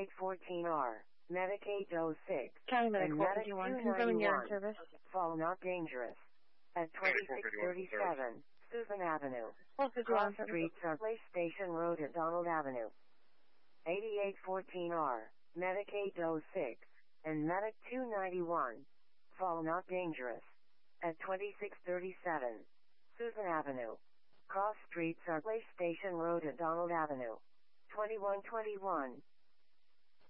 8814R, Medicaid 06, County Medic and Medic 451, confirming your 291, service. fall not dangerous. At 2637, Susan Avenue. 451 Cross streets are Place Station Road at Donald Avenue. 8814R, Medicaid 06, and Medic 291, fall not dangerous. At 2637, Susan Avenue. Cross streets are Place Station Road at Donald Avenue. 2121,